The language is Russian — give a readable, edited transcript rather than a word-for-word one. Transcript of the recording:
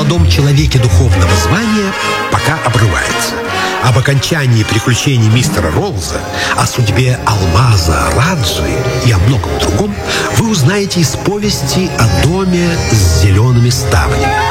молодом человеке духовного звания пока обрывается. Об окончании приключений мистера Роллза, о судьбе алмаза Раджи и о многом другом вы узнаете из повести о доме с зелеными ставнями.